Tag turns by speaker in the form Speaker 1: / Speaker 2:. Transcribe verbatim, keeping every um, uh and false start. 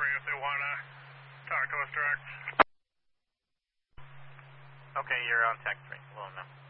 Speaker 1: wondering if they want to talk to us direct.
Speaker 2: Okay, you're on tech three. Well, no.